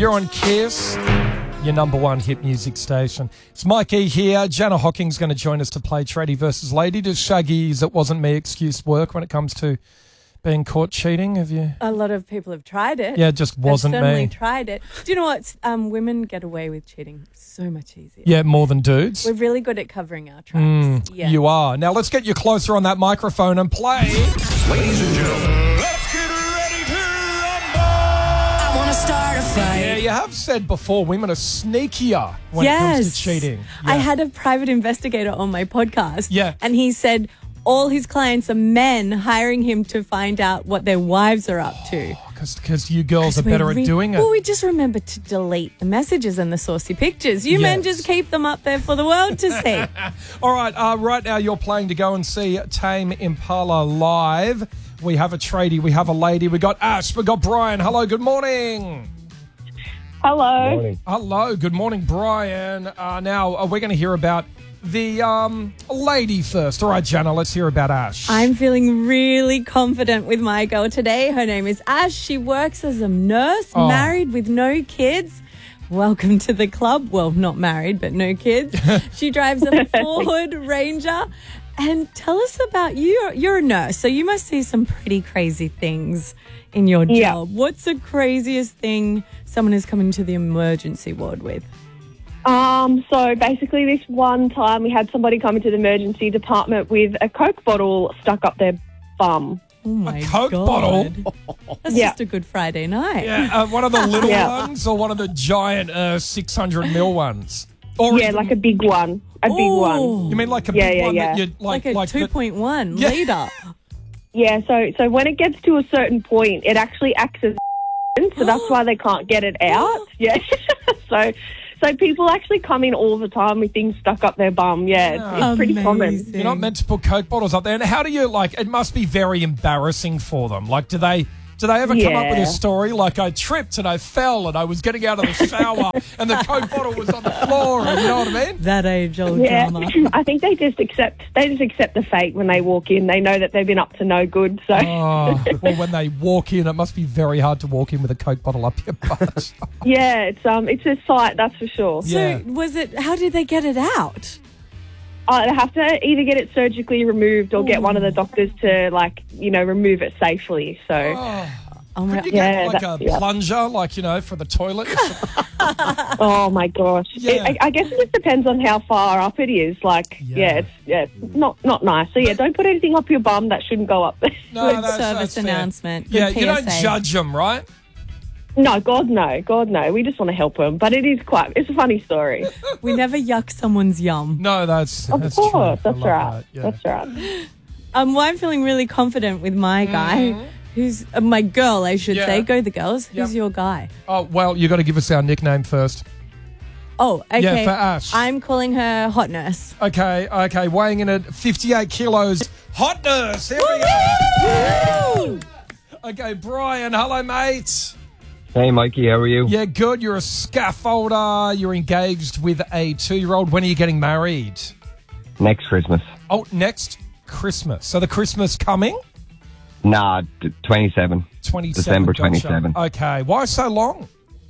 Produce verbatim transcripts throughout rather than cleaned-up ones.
You're on Kiss, your number one hit music station. It's Mikey here. Jana Hocking's going to join us to play Tradie versus Lady. Does Shaggy's "It Wasn't Me" excuse work when it comes to being caught cheating? Have you? A lot of people have tried it. Yeah, it just wasn't I've certainly me. tried it. Do you know what? Um, women get away with cheating so much easier. Yeah, more than dudes. We're really good at covering our tracks. Mm, yeah. You are. Now let's get you closer on that microphone and play. Ladies and gentlemen, let's get ready to rumble. I want to start a fight. Yeah, you have said before women are sneakier when yes. it comes to cheating. I Yeah. had a private investigator on my podcast. Yeah. And he said all his clients are men hiring him to find out what their wives are up to. Because you girls are We're better re- at doing it. Well, we just remember to delete the messages and the saucy pictures. You men Yes. just keep them up there for the world to see. All right, uh, right now you're playing to go and see Tame Impala live. We have a tradie, we have a lady, we got Ash, we got Brian. Hello, good morning. Hello. Hello, good morning, Brian. Uh, now, uh, we're going to hear about the um, lady first. All right, Jana, let's hear about Ash. I'm feeling really confident with my girl today. Her name is Ash. She works as a nurse, Oh. married with no kids. Welcome to the club. Well, not married, but no kids. She drives a Ford Ranger. And tell us about you. You're, you're a nurse, so you must see some pretty crazy things in your job. Yeah. What's the craziest thing someone has come into the emergency ward with? Um, so basically this one time we had somebody come into the emergency department with a Coke bottle stuck up their bum. Oh my Coke God. bottle? That's Yeah. just a good Friday night. Yeah, uh, one of the little Yeah. ones or one of the giant uh, six hundred mil ones? Or Yeah, even- like a big one. A big Ooh. one. You mean like a Yeah, big yeah, one that yeah. you like? Like a like the- two point one Yeah. litre. Yeah, so so when it gets to a certain point, it actually acts as so that's why they can't get it out. Yeah. so so people actually come in all the time with things stuck up their bum. Yeah, it's, it's pretty common. Amazing. You're not meant to put Coke bottles up there. And how do you, like, it must be very embarrassing for them. Like, do they do they ever come up with a Yeah. story like I tripped and I fell and I was getting out of the shower and the Coke bottle was on the floor, and you know what I mean? That age-old Yeah, drama. I think they just accept they just accept the fate when they walk in. They know that they've been up to no good. So Oh, well, when they walk in, it must be very hard to walk in with a Coke bottle up your butt. yeah, it's um it's a sight, that's for sure. Yeah. So was it, how did they get it out? I have to either get it surgically removed or get one of the doctors to, like, you know, remove it safely. So, Oh, Oh my, could you Yeah, get like that- a yeah. plunger, like, you know, for the toilet? oh my gosh, Yeah. It, I, I guess it just depends on how far up it is. Like, Yeah. yeah, it's yeah, it's not not nice. So yeah, don't put anything up your bum that shouldn't go up. No, Good that's, service that's fair. announcement. Good Yeah, you don't P S A. judge them, right? no, God no, God no. We just want to help them, but it is quite. It's a funny story. We never yuck someone's yum. No, that's Of that's course, true. I that's love right. that, yeah. That's right. Um, well, I'm feeling really confident with my guy, who's uh, my girl, I should Mm-hmm. Yeah. say. Go the girls. Who's Yep. your guy? Oh, well, you got to give us our nickname first. Oh, okay. Yeah, for Ash. I'm calling her Hot Nurse. Okay, okay, weighing in at fifty-eight kilos. Hot nurse, here we go. Okay, Brian, hello, mate. Hey, Mikey, how are you? Yeah, good. You're a scaffolder. You're engaged with a two-year-old. When are you getting married? Next Christmas. Oh, next Christmas. So the Christmas coming? Nah, d- twenty-seven. twenty-seven. December gotcha. twenty-seven. Okay. Why so long?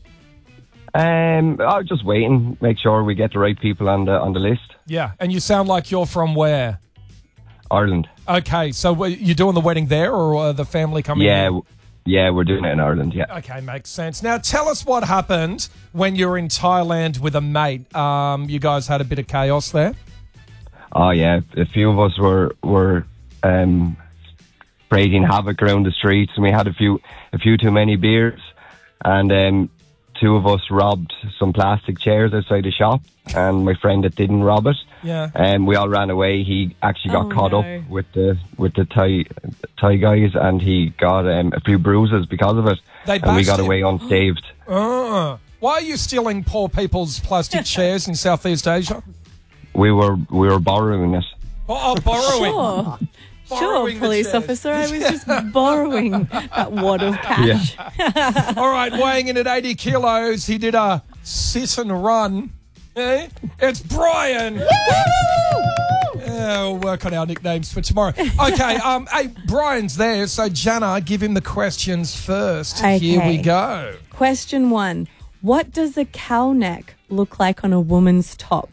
Um, I was just waiting, make sure we get the right people on the on the list. Yeah, and you sound like you're from where? Ireland. Okay, so were you doing the wedding there, or uh, the family coming Yeah, in? w- yeah, we're doing it in Ireland. Yeah. Okay, makes sense. Now, tell us what happened when you were in Thailand with a mate. Um, you guys had a bit of chaos there. Oh yeah, a few of us were were um, creating havoc around the streets, and we had a few a few too many beers, and um, two of us robbed some plastic chairs outside the shop, and my friend that didn't rob it, Yeah. and we all ran away. He actually got Oh, caught no. up with the with the Thai Thai guys, and he got um, a few bruises because of it, They and we bashed got him? away unscathed. Uh, why are you stealing poor people's plastic chairs in Southeast Asia? We were we were borrowing it. Oh, oh borrowing. Sure. Sure, Borrowing the police chairs. officer. I was just borrowing that wad of cash. All right, weighing in at eighty kilos, he did a sit and run. Eh? It's Brian. Yeah, we'll work on our nicknames for tomorrow. Okay, um, hey, Brian's there, so Jana, give him the questions first. Here we Okay. go. Question one. What does a cowl neck look like on a woman's top?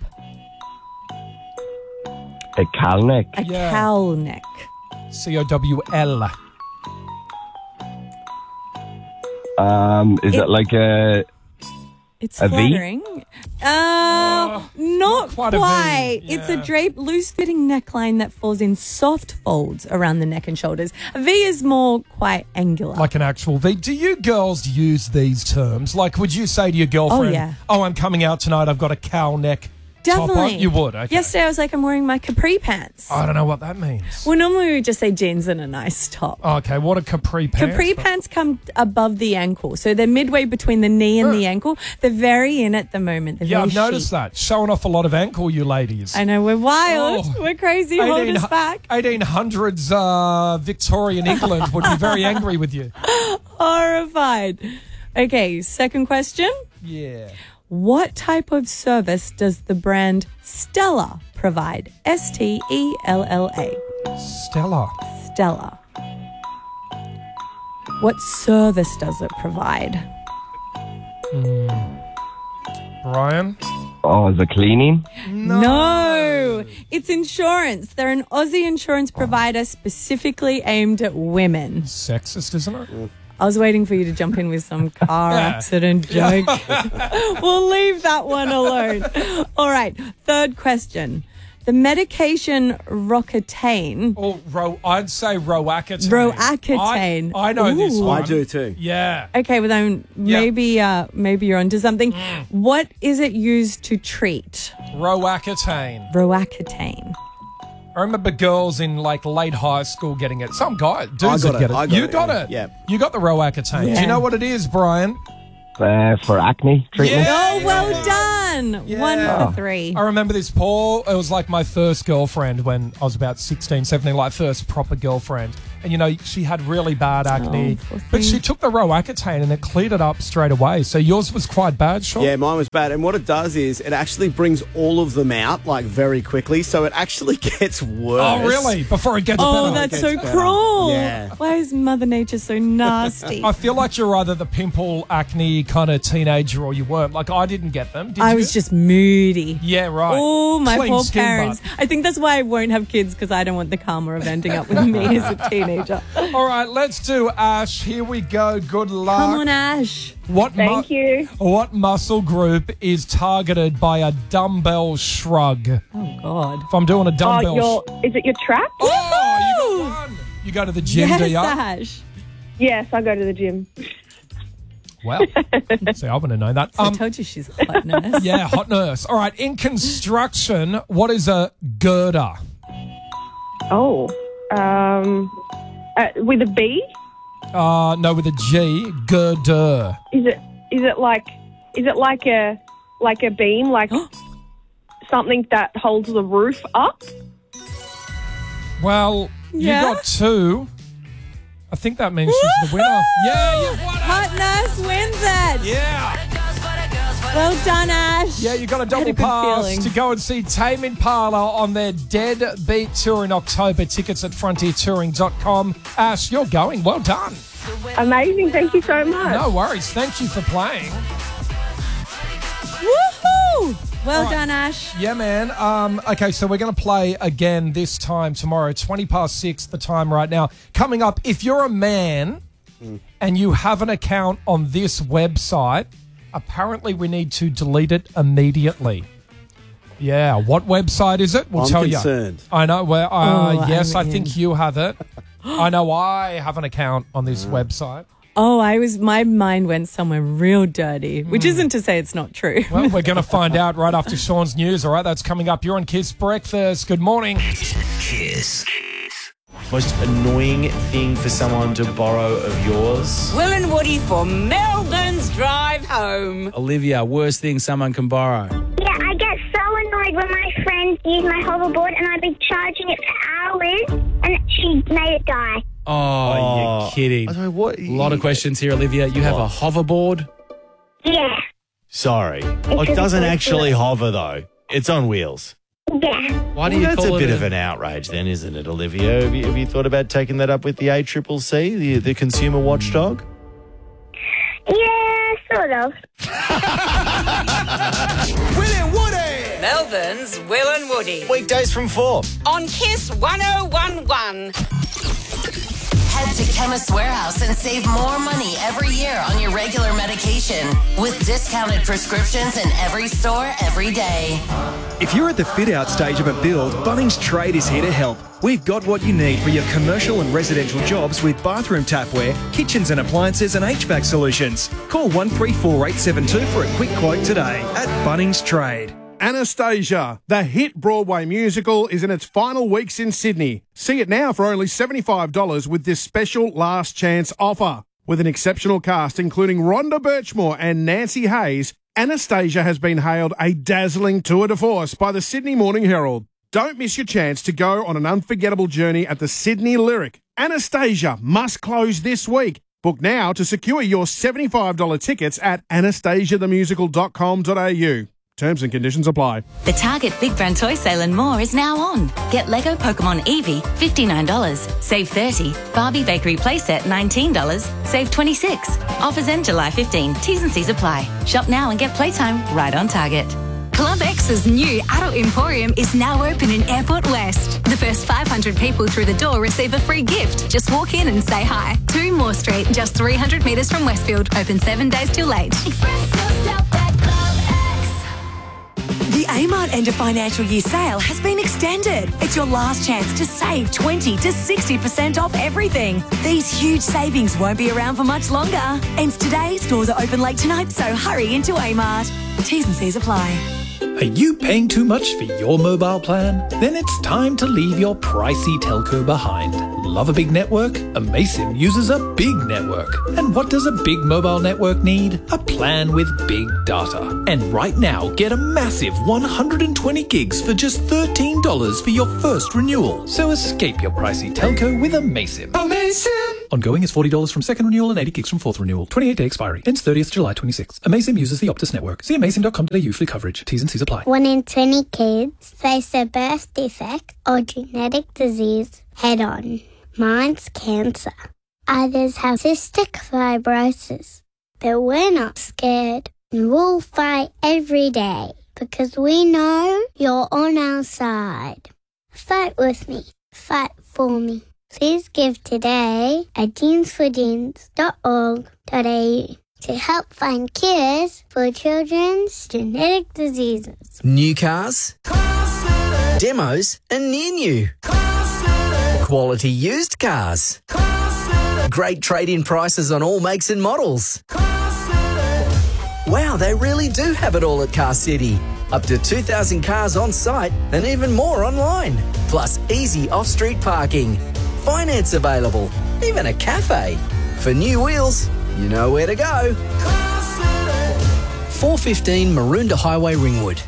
A cowl neck. A Yeah. cowl neck. C O W L. Um, is It- it like a? It's A V? flattering. Uh, not quite quite. a V, It's a yeah. draped, loose-fitting neckline that falls in soft folds around the neck and shoulders. A V is more quite angular. Like an actual V. Do you girls use these terms? Like, would you say to your girlfriend, yeah. oh, I'm coming out tonight, I've got a cowl neck top on? Definitely. You would, okay. Yesterday I was like, I'm wearing my capri pants. I don't know what that means. Well, normally we just say jeans and a nice top. Okay, what are capri pants? Capri pants come above the ankle, so they're midway between the knee and the ankle. They're very in at the moment. They're Yeah, very I've noticed chic. that. Showing off a lot of ankle, you ladies. I know, we're wild. Oh. We're crazy. Hold us back. eighteen hundreds uh, Victorian England would be very angry with you. Horrified. Okay, second question. Yeah. What type of service does the brand Stella provide? S T E L L A. Stella. Stella. What service does it provide? Brian? Oh, is it cleaning? No. It's insurance. They're an Aussie insurance provider specifically aimed at women. Sexist, isn't it? I was waiting for you to jump in with some car accident joke. We'll leave that one alone. All right. Third question. The medication Roaccutane. Oh, ro- I'd say Roaccutane. Roaccutane. I, I know this Ooh. one. I do too. Yeah. Okay, well then Yeah. maybe uh, maybe you're onto something. Mm. What is it used to treat? Roaccutane. Roaccutane. I remember girls in like late high school getting it. Some guy, dudes I got would it. get it. I got you it, got yeah. it. Yeah. You got the Roaccutane. Do Yeah. you know what it is, Brian? Uh, for acne treatment? Yeah. Oh, well done. Yeah. One Oh. for three. I remember this, Paul. It was like my first girlfriend when I was about sixteen, seventeen, like first proper girlfriend. And, you know, she had really bad acne. Oh, poor but she thing. took the Roaccutane and it cleared it up straight away. So yours was quite bad, Sean? Yeah, mine was bad. And what it does is it actually brings all of them out like very quickly. So it actually gets worse. Oh, really? Before it gets Oh, better? that's so gets better. cruel. Yeah. Why is Mother Nature so nasty? I feel like you're either the pimple acne kind of teenager or you weren't. Like, I didn't get them. Did I you? was just moody. Yeah, right. Oh, my Clean poor skin, parents. but- I think that's why I won't have kids, because I don't want the karma of ending up with me as a teenager. All right, let's do Ash. Here we go. Good luck. Come on, Ash. What mu- Thank you. What muscle group is targeted by a dumbbell shrug? If Oh, God. I'm doing a Oh, dumbbell your sh- is it your trap? Oh, you got one. You go to the gym, do Yes, you? Ash. Yes, I go to the gym. Well, see, I wouldn't have known that. I Um, told you she's a hot nurse. yeah, hot nurse. All right, in construction, what is a girder? Oh, um, uh, with a B? Uh, no, with a G. Girder. Is it? Is it like? Is it like a like a beam? Like something that holds the roof up? Well, Yeah? you got two. I think that means she's the winner. Yeah, you won it. Hot nurse wins it. Yeah. Well done, Ash. Yeah, you got a I had double a good pass feeling. to go and see Tame Impala on their Dead Beat Tour in October. Tickets at frontier touring dot com. Ash, you're going. Well done. Amazing! Thank you so much. No worries. Thank you for playing. Woohoo! Well Right. done, Ash. Yeah, man. Um, okay, so we're going to play again this time tomorrow, twenty past six, the time right now. Coming up, if you're a man and you have an account on this website, apparently we need to delete it immediately. Yeah, what website is it? We'll I'm tell concerned. you. I know. Well, uh, Oh, yes, I I'm think in. you have it. I know I have an account on this website. Oh, I was. My mind went somewhere real dirty, which isn't to say it's not true. Well, we're going to find out right after Sean's news. All right, that's coming up. You're on Kiss Breakfast. Good morning. Kiss. Most annoying thing for someone to borrow of yours? Will and Woody for Melbourne's drive home. Olivia, worst thing someone can borrow. Yeah, I get so annoyed when my friends use my hoverboard and I've been charging it for hours and she made it die. Oh, Oh. you're kidding. I don't know what. A lot of questions here, Olivia. You have a hoverboard? Yeah, Sorry. Like, a doesn't good actually feeling. hover, though. It's on wheels. yeah. Why do Well, you that's call a it bit of an outrage then, isn't it, Olivia? Have you, have you thought about taking that up with the A C C C, the, the consumer watchdog? Yeah, sort Sort of. Will and Woody. Melbourne's Will and Woody. Weekdays from four. On Kiss one oh one one. Head to Chemist Warehouse and save more money every year on your regular medication with discounted prescriptions in every store every day. If you're at the fit-out stage of a build, Bunnings Trade is here to help. We've got what you need for your commercial and residential jobs with bathroom tapware, kitchens and appliances and H V A C solutions. Call one three four eight seven two for a quick quote today at Bunnings Trade. Anastasia, the hit Broadway musical, is in its final weeks in Sydney. See it now for only seventy-five dollars with this special last chance offer. With an exceptional cast including Rhonda Birchmore and Nancy Hayes, Anastasia has been hailed a dazzling tour de force by the Sydney Morning Herald. Don't miss your chance to go on an unforgettable journey at the Sydney Lyric. Anastasia must close this week. Book now to secure your seventy-five dollars tickets at anastasia the musical dot com dot a u. Terms and conditions apply. The Target Big Brand Toy Sale and more is now on. Get Lego Pokemon Eevee, fifty-nine dollars. Save thirty dollars. Barbie Bakery Playset, nineteen dollars. Save twenty-six dollars. Offers end July fifteenth. T's and C's apply. Shop now and get playtime right on Target. Club X's new adult emporium is now open in Airport West. The first five hundred people through the door receive a free gift. Just walk in and say hi. two Moore Street, just three hundred metres from Westfield. Open seven days till late. Express yourself at Club X. The Amart End of Financial Year sale has been extended. It's your last chance to save twenty to sixty percent off everything. These huge savings won't be around for much longer. Ends today, stores are open late tonight, so hurry into Amart. T's and C's apply. Are you paying too much for your mobile plan? Then it's time to leave your pricey telco behind. Love a big network? Amaysim uses a big network. And what does a big mobile network need? A plan with big data. And right now, get a massive one hundred twenty gigs for just thirteen dollars for your first renewal. So escape your pricey telco with Amaysim. Amaysim! Ongoing is forty dollars from second renewal and eighty gigs from fourth renewal. twenty-eight day expiry. Ends thirtieth July twenty-sixth. Amaysim uses the Optus network. See amaysim dot com dot a u for coverage. T's and C's apply. One in twenty kids face a birth defect or genetic disease head on. Mine's cancer. Others have cystic fibrosis. But we're not scared. And we'll fight every day because we know you're on our side. Fight with me. Fight for me. Please give today at jeans for jeans dot org dot a u to help find cures for children's genetic diseases. New cars, demos and near new. Quality used cars. Great trade-in prices on all makes and models. Wow, they really do have it all at Car City. Up to two thousand cars on site and even more online. Plus easy off-street parking. Finance available. Even a cafe. For new wheels, you know where to go. four fifteen Maroondah Highway, Ringwood.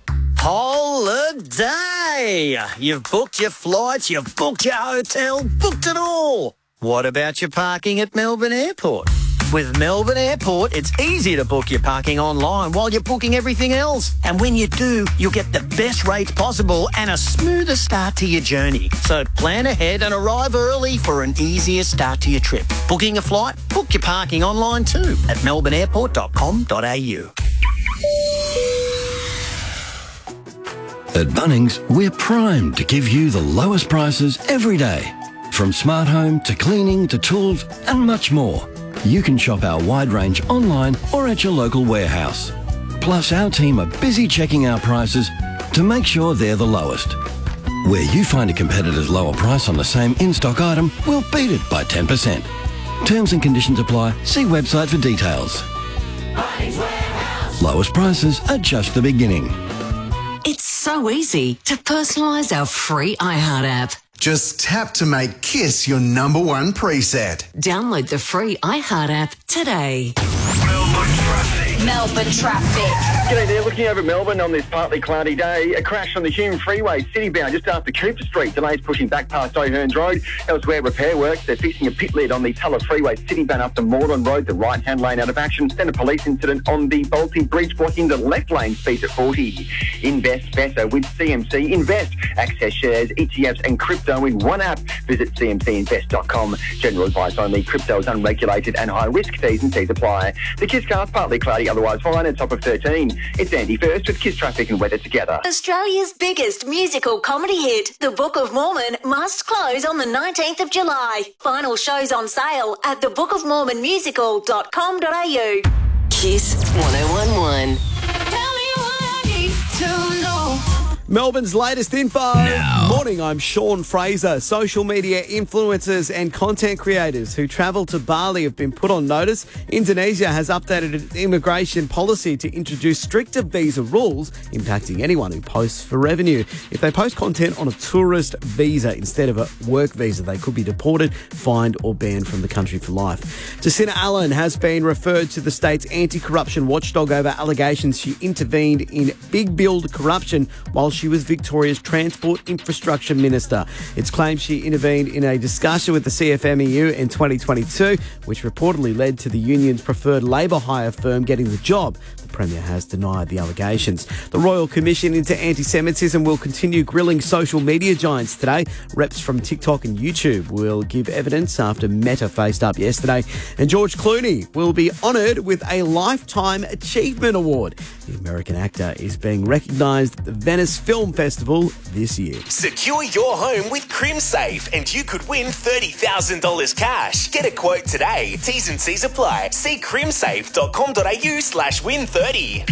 Holiday! You've booked your flights, you've booked your hotel, booked it all. What about your parking at Melbourne Airport? With Melbourne Airport, it's easy to book your parking online while you're booking everything else. And when you do, you'll get the best rates possible and a smoother start to your journey. So plan ahead and arrive early for an easier start to your trip. Booking a flight? Book your parking online too at melbourne airport dot com dot a u. At Bunnings, we're primed to give you the lowest prices every day. From smart home to cleaning to tools and much more. You can shop our wide range online or at your local warehouse. Plus, our team are busy checking our prices to make sure they're the lowest. Where you find a competitor's lower price on the same in-stock item, we'll beat it by ten percent. Terms and conditions apply. See website for details. Lowest prices are just the beginning. It's so easy to personalise our free iHeart app. Just tap to make Kiss your number one preset. Download the free iHeart app today. Melbourne traffic. Melbourne traffic. G'day there, looking over Melbourne on this partly cloudy day. A crash on the Hume Freeway, citybound, just after Cooper Street. Delays pushing back past O'Hearns Road. Elsewhere, repair works. They're fixing a pit lid on the Tulla Freeway, citybound up to Moreland Road. The right-hand lane out of action. Then a police incident on the Balti Bridge, blocking the left lane, speed at forty. Invest better with C M C Invest. Access shares, E T Fs and crypto in one app. Visit c m c invest dot com. General advice only. Crypto is unregulated and high risk. T's and C's apply. The Kiss Cast, partly cloudy, otherwise fine, at top of thirteen. It's Andy First with Kiss Traffic and Weather together. Australia's biggest musical comedy hit, The Book of Mormon, must close on the nineteenth of July. Final shows on sale at the book of mormon musical dot com dot a u. Kiss one oh one one. Melbourne's latest info. Now. Morning, I'm Sean Fraser. Social media influencers and content creators who travel to Bali have been put on notice. Indonesia has updated its immigration policy to introduce stricter visa rules impacting anyone who posts for revenue. If they post content on a tourist visa instead of a work visa, they could be deported, fined or banned from the country for life. Jacinta Allen has been referred to the state's anti-corruption watchdog over allegations she intervened in big build corruption while she was Victoria's Transport Infrastructure Minister. It's claimed she intervened in a discussion with the C F M E U in twenty twenty-two, which reportedly led to the union's preferred labour hire firm getting the job. The Premier has denied the allegations. The Royal Commission into Anti-Semitism will continue grilling social media giants today. Reps from TikTok and YouTube will give evidence after Meta faced up yesterday. And George Clooney will be honoured with a Lifetime Achievement Award. The American actor is being recognised at the Venice Film Festival this year. Secure your home with CrimSafe and you could win thirty thousand dollars cash. Get a quote today. T's and C's apply. See crimsafe dot com dot a u slash win thirty.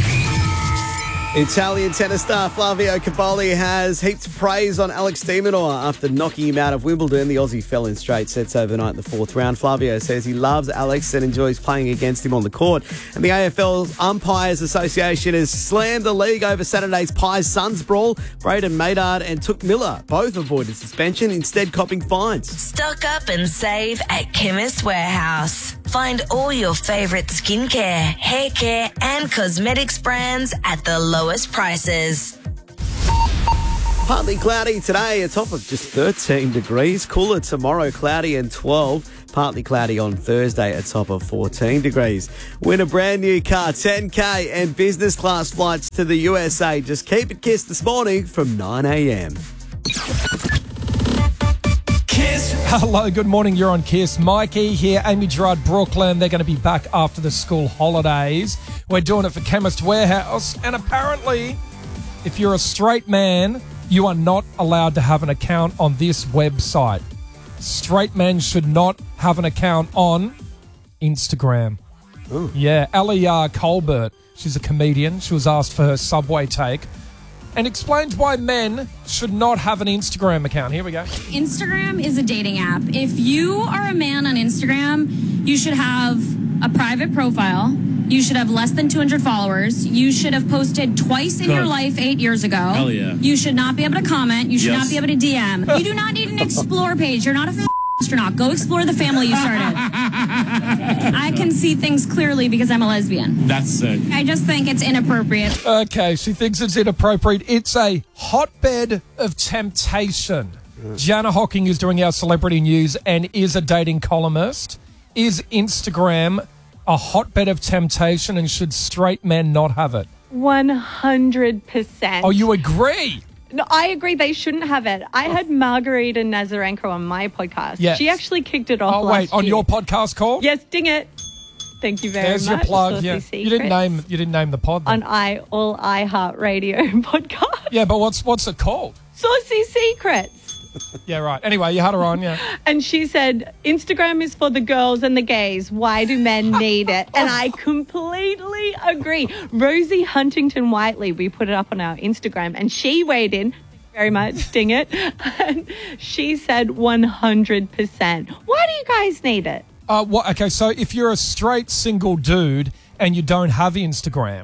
Italian tennis star Flavio Caboli has heaped praise on Alex de Minaur after knocking him out of Wimbledon. The Aussie fell in straight sets overnight in the fourth round. Flavio says he loves Alex and enjoys playing against him on the court. And the A F L's Umpires Association has slammed the league over Saturday's Pies Suns brawl. Braden Maynard and Took Miller both avoided suspension, instead copping fines. Stock up and save at Chemist Warehouse. Find all your favourite skincare, hair care and cosmetics brands at the lowest prices. Partly cloudy today, a top of just thirteen degrees. Cooler tomorrow, cloudy and twelve. Partly cloudy on Thursday, a top of fourteen degrees. Win a brand new car, ten K and business class flights to the U S A. Just keep it Kiss this morning from nine a.m. Kiss. Hello, good morning. You're on Kiss. Mikey here, Amy Gerard, Brooklyn. They're going to be back after the school holidays. We're doing it for Chemist Warehouse. And apparently, if you're a straight man, you are not allowed to have an account on this website. Straight men should not have an account on Instagram. Ooh. Yeah, Ellie uh, Colbert, she's a comedian. She was asked for her Subway take and explained why men should not have an Instagram account. Here we go. Instagram is a dating app. If you are a man on Instagram, you should have a private profile. You should have less than two hundred followers. You should have posted twice in Good. your life eight years ago. Hell yeah. You should not be able to comment. You should Yes. not be able to D M. You do not need an explore page. You're not a f- astronaut. Go explore the family you started. I can see things clearly because I'm a lesbian. That's sick. I just think it's inappropriate. Okay, she thinks it's inappropriate. It's a hotbed of temptation. Jana Hocking is doing our celebrity news and is a dating columnist. Is Instagram a hotbed of temptation and should straight men not have it? one hundred percent. Oh, you agree? No, I agree they shouldn't have it. I had Margarita Nazarenko on my podcast. Yes. She actually kicked it off Oh, last wait, on year. your podcast call? Yes, ding it. Thank you very There's much. your plug. Saucy Yeah. You Secrets didn't name you didn't name the pod. then. on I all iHeartRadio podcast. Yeah, but what's what's it called? Saucy Secrets. Yeah, right. Anyway, you had her on, yeah. And she said, Instagram is for the girls and the gays. Why do men need it? And I completely agree. Rosie Huntington Whiteley, we put it up on our Instagram, and she weighed in. Very much, ding it. And she said one hundred percent. Why do you guys need it? Uh, what, okay, so if you're a straight single dude and you don't have Instagram,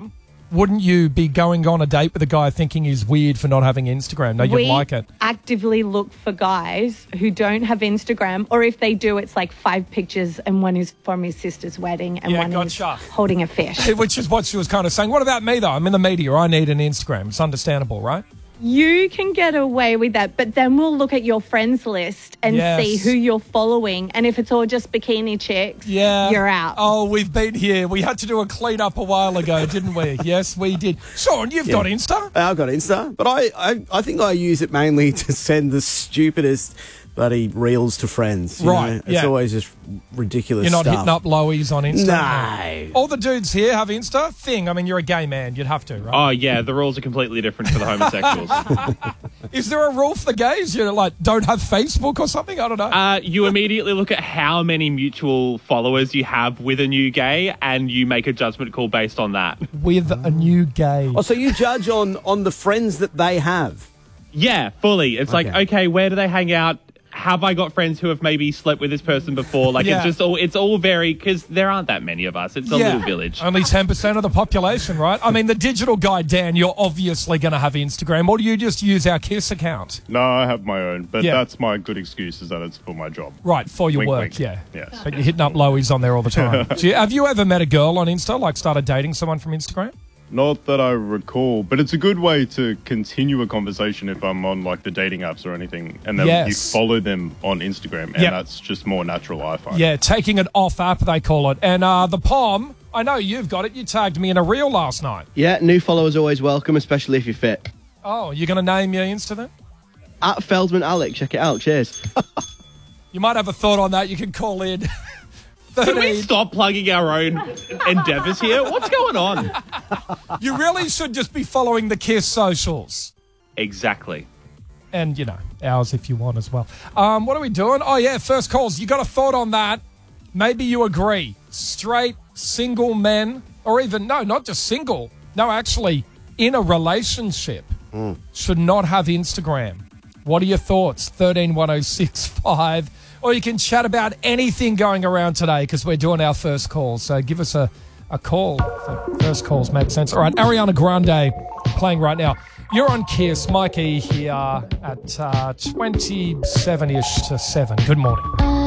wouldn't you be going on a date with a guy thinking he's weird for not having Instagram? No, you'd we like it. actively look for guys who don't have Instagram, or if they do, it's like five pictures and one is from his sister's wedding and Yeah, one gotcha. is holding a fish. Which is what she was kind of saying. What about me, though? I'm in the media. I need an Instagram. It's understandable, right? You can get away with that, but then we'll look at your friends list and Yes. see who you're following. And if it's all just bikini chicks, Yeah. you're out. Oh, we've been here. We had to do a clean up a while ago, didn't we? Yes, we did. Sean, you've got Insta. I've got Insta, but I, I, I think I use it mainly to send the stupidest bloody reels to friends. you Right, know? It's yeah. always just ridiculous You're not stuff. hitting up lowies on Insta? No. All the dudes here have Insta? Thing. I mean, you're a gay man. You'd have to, right? Oh, yeah, the rules are completely different for the homosexuals. Is there a rule for the gays? You know, like, don't have Facebook or something? I don't know. Uh, you immediately look at how many mutual followers you have with a new gay, and you make a judgment call based on that. With a new gay. Oh, so you judge on, on the friends that they have? Yeah, fully. It's like, Okay. okay, where do they hang out? Have I got friends who have maybe slept with this person before? Like, Yeah. it's just all, it's all very, because there aren't that many of us. It's a Yeah. little village. Only ten percent of the population, right? I mean, the digital guy, Dan, you're obviously going to have Instagram. Or do you just use our KISS account? No, I have my own, but Yeah. that's my good excuse is that it's for my job. Right, for your Wink, work, wink. yeah. Yes. But you're hitting up lowies on there all the time. Do you, have you ever met a girl on Insta, like started dating someone from Instagram? Not that I recall, but it's a good way to continue a conversation if I'm on like the dating apps or anything, and then Yes. you follow them on Instagram, and Yep. that's just more natural, I find. Yeah, taking it off app, they call it. And uh, the P O M, I know you've got it. You tagged me in a reel last night. Yeah, new followers always welcome, especially if you're fit. Oh, you're going to name your Insta then? At Feldman Alec, check it out. Cheers. You might have a thought on that. You can call in. Can we stop plugging our own endeavours here? What's going on? You really should just be following the KISS socials. Exactly. And, you know, ours if you want as well. Um, what are we doing? Oh, yeah, first calls. You got a thought on that? Maybe you agree. Straight, single men, or even, no, not just single. No, actually, in a relationship, should not have Instagram. What are your thoughts? thirteen one oh six five. Or you can chat about anything going around today because we're doing our first call. So give us a, a call. So first calls make sense. All right, Ariana Grande playing right now. You're on KISS. Mikey here at uh, twenty-seven-ish to seven. Good morning.